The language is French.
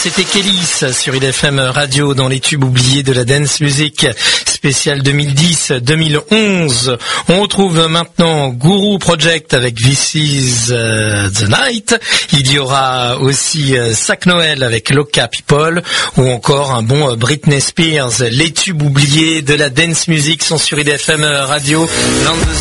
C'était Kélis sur IDFM Radio dans les tubes oubliés de la dance music spécial 2010-2011. On retrouve maintenant Guru Project avec This Is The Night. Il y aura aussi Sac Noël avec Loca People ou encore un bon Britney Spears. Les tubes oubliés de la dance music sont sur IDFM Radio 22h.